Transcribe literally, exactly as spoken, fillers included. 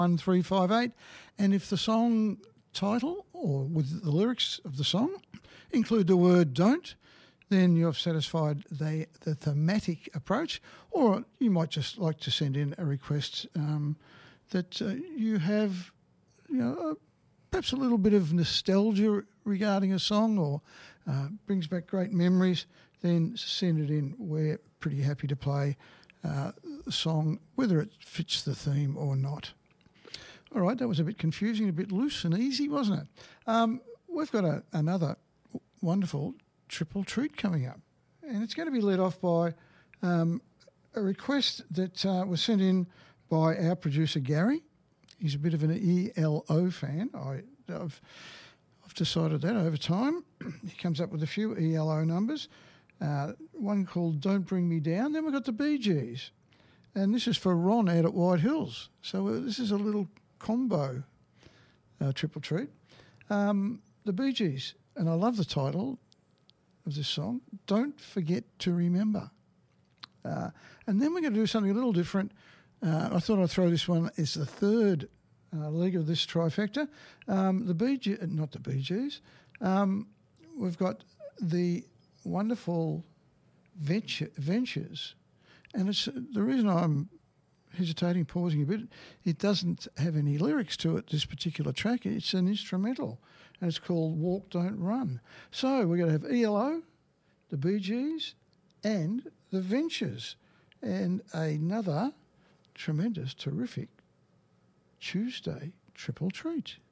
one three five eight. And if the song title or with the lyrics of the song include the word don't, then you've satisfied the, the thematic approach, or you might just like to send in a request um, that uh, you have, you know, uh, perhaps a little bit of nostalgia regarding a song or uh, brings back great memories, then send it in. We're pretty happy to play uh, the song, whether it fits the theme or not. All right, that was a bit confusing, a bit loose and easy, wasn't it? Um, we've got a, another wonderful triple treat coming up, and it's going to be led off by um, a request that uh, was sent in by our producer Gary. He's a bit of an E L O fan. I, I've, I've decided that over time. He comes up with a few E L O numbers, uh, one called Don't Bring Me Down. Then we've got the Bee Gees, and this is for Ron out at White Hills. So uh, this is a little combo uh, triple treat. Um, the Bee Gees, and I love the title of this song, Don't Forget to Remember. Uh, and then we're going to do something a little different. Uh, I thought I'd throw this one as the third uh, leg of this trifecta. Um, the Bee Gees, not the Bee Gees. Um, we've got the wonderful venture, Ventures. And it's the reason I'm hesitating, pausing a bit, it doesn't have any lyrics to it, this particular track. It's an instrumental, and it's called Walk, Don't Run. So we're going to have E L O, the Bee Gees, and the Ventures, and another tremendous, terrific Tuesday triple treat.